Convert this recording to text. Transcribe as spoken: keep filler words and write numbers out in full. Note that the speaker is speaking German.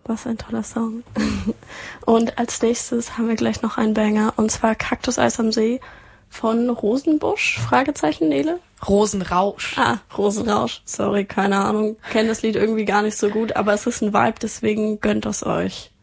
Was ein toller Song. Und als nächstes haben wir gleich noch einen Banger, und zwar Kaktuseis am See von Rosenbusch, Fragezeichen, Nele? Rosenrausch. Ah, Rosenrausch, sorry, keine Ahnung. Kenne das Lied irgendwie gar nicht so gut, aber es ist ein Vibe, deswegen gönnt es euch.